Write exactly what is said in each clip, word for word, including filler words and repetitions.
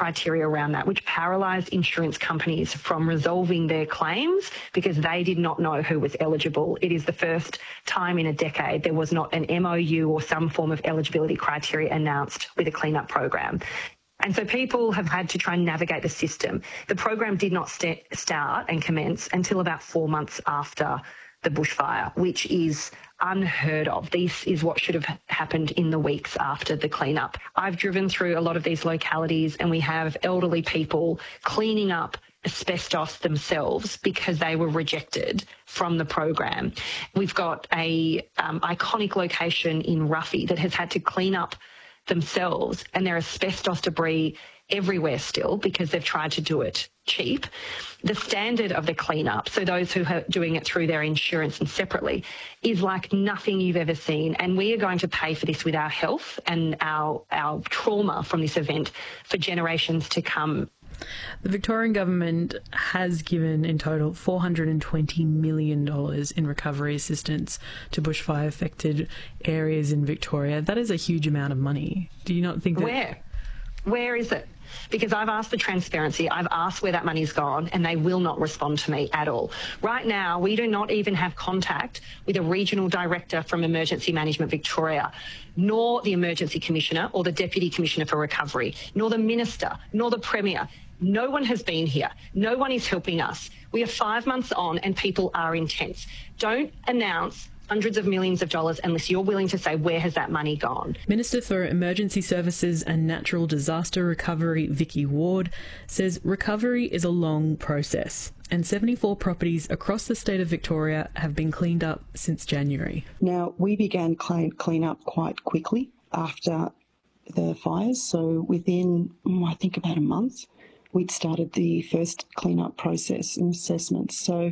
criteria around that, which paralysed insurance companies from resolving their claims because they did not know who was eligible. It is the first time in a decade there was not an M O U or some form of eligibility criteria announced with a cleanup program. And so people have had to try and navigate the system. The program did not st- start and commence until about four months after the bushfire, which is unheard of. This is what should have happened in the weeks after the cleanup. I've driven through a lot of these localities and we have elderly people cleaning up asbestos themselves because they were rejected from the program. We've got a um, iconic location in Ruffy that has had to clean up themselves, and there are asbestos debris everywhere still because they've tried to do it cheap. The standard of the cleanup, so those who are doing it through their insurance and separately, is like nothing you've ever seen, and we are going to pay for this with our health and our our trauma from this event for generations to come. The Victorian Government has given in total four hundred twenty million dollars in recovery assistance to bushfire-affected areas in Victoria. That is a huge amount of money. Do you not think that... Where? Where is it? Because I've asked for transparency, I've asked where that money's gone, and they will not respond to me at all. Right now, we do not even have contact with a regional director from Emergency Management Victoria, nor the Emergency Commissioner or the Deputy Commissioner for Recovery, nor the Minister, nor the Premier. No one has been here. No one is helping us. We are five months on and people are intense. Don't announce hundreds of millions of dollars unless you're willing to say where has that money gone. Minister for Emergency Services and Natural Disaster Recovery, Vicky Ward, says recovery is a long process and seventy-four properties across the state of Victoria have been cleaned up since January. Now, we began clean, clean up quite quickly after the fires, so within, I think, about a month, we'd started the first clean-up process and assessments. So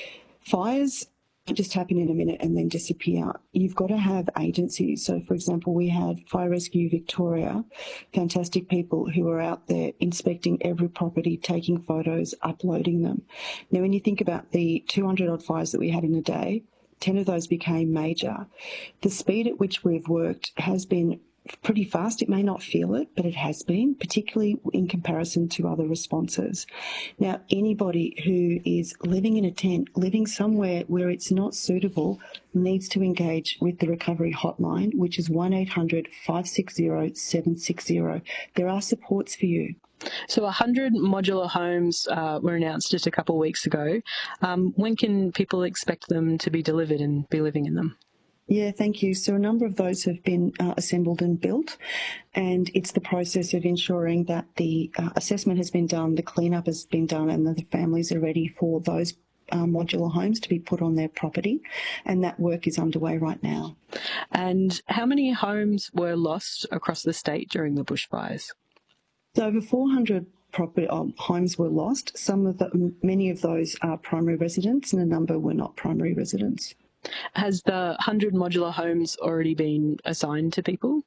fires just happen in a minute and then disappear. You've got to have agencies. So, for example, we had Fire Rescue Victoria, fantastic people who are out there inspecting every property, taking photos, uploading them. Now, when you think about the two hundred odd fires that we had in a day, ten of those became major. The speed at which we've worked has been pretty fast. It may not feel it, but it has been, particularly in comparison to other responses. Now, anybody who is living in a tent, living somewhere where it's not suitable, needs to engage with the recovery hotline, which is one eight hundred, five six zero, seven six zero. There are supports for you. So one hundred modular homes uh, were announced just a couple of weeks ago. Um, when can people expect them to be delivered and be living in them? Yeah, thank you. So a number of those have been uh, assembled and built, and it's the process of ensuring that the uh, assessment has been done, the cleanup has been done, and that the families are ready for those uh, modular homes to be put on their property, and that work is underway right now. And how many homes were lost across the state during the bushfires? So over four hundred property um, homes were lost. Some of the, many of those are primary residents, and a number were not primary residents. Has the one hundred modular homes already been assigned to people?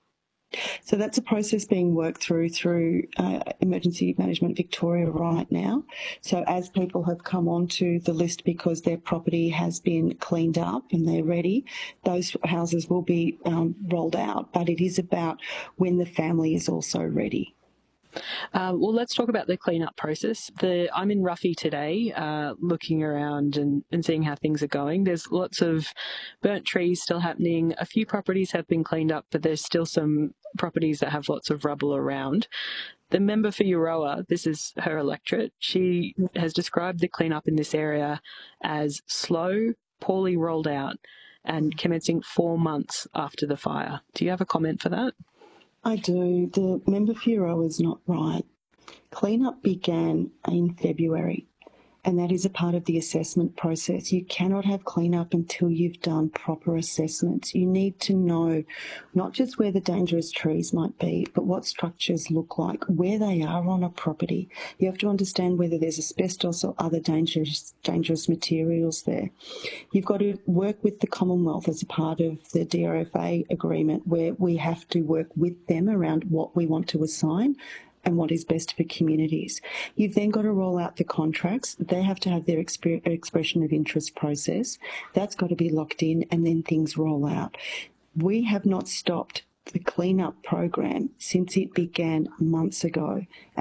So that's a process being worked through through uh, Emergency Management Victoria right now. So as people have come onto the list because their property has been cleaned up and they're ready, those houses will be um, rolled out. But it is about when the family is also ready. Uh, well, let's talk about the cleanup process. The, I'm in Ruffy today, uh, looking around and, and seeing how things are going. There's lots of burnt trees still happening. A few properties have been cleaned up, but there's still some properties that have lots of rubble around. The member for Euroa, this is her electorate, she has described the cleanup in this area as slow, poorly rolled out, and commencing four months after the fire. Do you have a comment for that? I do. The member for Euroa is not right. Cleanup began in February, and that is a part of the assessment process. You cannot have cleanup until you've done proper assessments. You need to know not just where the dangerous trees might be, but what structures look like, where they are on a property. You have to understand whether there's asbestos or other dangerous dangerous materials there. You've got to work with the Commonwealth as a part of the D R F A agreement, where we have to work with them around what we want to assign and what is best for communities. You've then got to roll out the contracts. They have to have their exp- expression of interest process. That's got to be locked in, and then things roll out. We have not stopped the cleanup program since it began months ago.